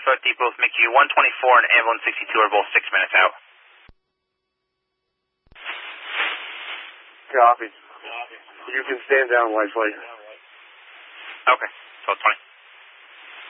Southwest Depot with McHugh 124 and Ambulance 62 are both 6 minutes out. Copy. You can stand down, Lifeline. Okay, so 20.